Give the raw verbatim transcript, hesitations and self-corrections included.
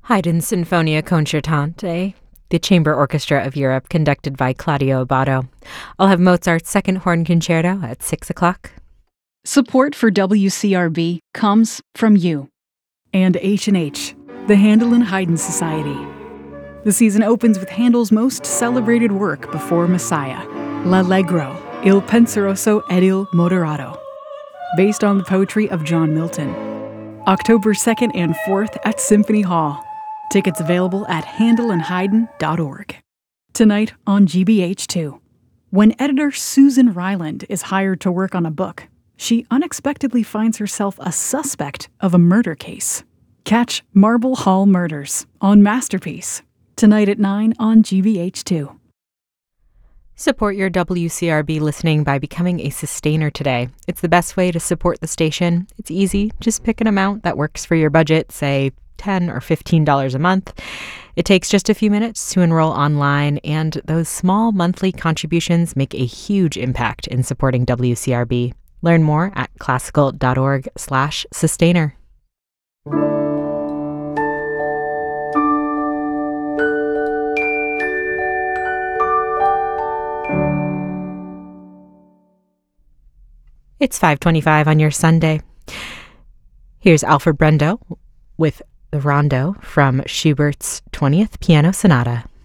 Haydn Sinfonia Concertante, the chamber orchestra of Europe, conducted by Claudio Abbado. I'll have Mozart's Second Horn Concerto at six o'clock. Support for W C R B comes from you. And H and H, the Handel and Haydn Society. The season opens with Handel's most celebrated work before Messiah, L'Allegro, Il Penseroso ed il Moderato, based on the poetry of John Milton. October second and fourth at Symphony Hall. Tickets available at handel and haydn dot org. Tonight on G B H two. When editor Susan Ryland is hired to work on a book, she unexpectedly finds herself a suspect of a murder case. Catch Marble Hall Murders on Masterpiece. Tonight at nine on G B H two. Support your W C R B listening by becoming a sustainer today. It's the best way to support the station. It's easy. Just pick an amount that works for your budget, say ten dollars or fifteen dollars a month. It takes just a few minutes to enroll online, and those small monthly contributions make a huge impact in supporting W C R B. Learn more at classical.org slash sustainer. It's five twenty-five on your Sunday. Here's Alfred Brendel with the Rondo from Schubert's twentieth Piano Sonata.